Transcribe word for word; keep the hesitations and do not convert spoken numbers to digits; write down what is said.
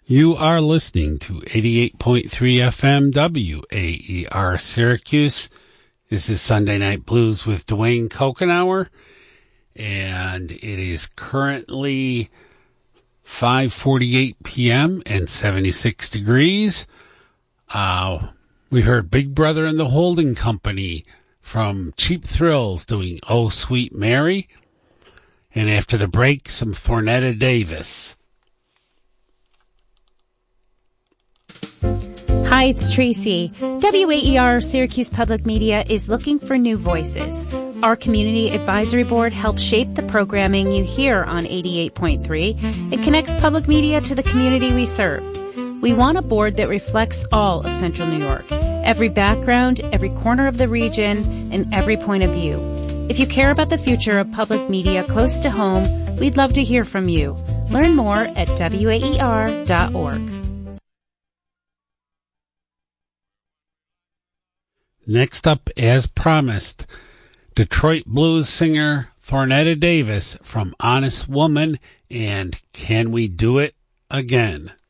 You are listening to eighty-eight point three F M W A E R Syracuse. This is Sunday Night Blues with Dwayne Kokenauer, and it is currently five forty-eight p.m. and seventy-six degrees. Uh, we heard Big Brother and the Holding Company from Cheap Thrills doing Oh Sweet Mary. And after the break, some Thornetta Davis. Hi, it's Tracy. W A E R Syracuse Public Media is looking for new voices. Our Community Advisory Board helps shape the programming you hear on eighty-eight point three. It connects public media to the community we serve. We want a board that reflects all of Central New York, every background, every corner of the region, and every point of view. If you care about the future of public media close to home, we'd love to hear from you. Learn more at W A E R dot org. Next up, as promised, Detroit blues singer Thornetta Davis from Honest Woman and Can We Do It Again?